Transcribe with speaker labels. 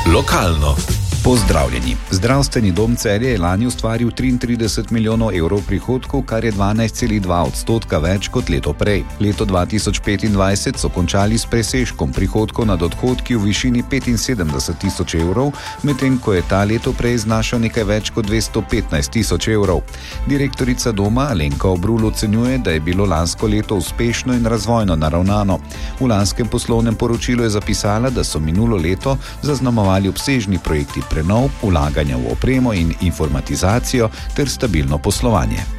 Speaker 1: Lokalno.
Speaker 2: Pozdravljeni. Zdravstveni dom Celje je lani ustvaril 33 milijonov evrov prihodkov, kar je 12,2% več kot leto prej. Leto 2025 so končali s presežkom prihodkov nad odhodki v višini 75 tisoč evrov, medtem ko je ta leto prej znašal nekaj več kot 215 tisoč evrov. Direktorica doma Alenka Obrul ocenjuje, da je bilo lansko leto uspešno in razvojno naravnano. V lanskem poslovnem poročilu je zapisala, da so minulo leto zaznamovali obsežni projekti prenov, vlaganja v opremo in informatizacijo ter stabilno poslovanje.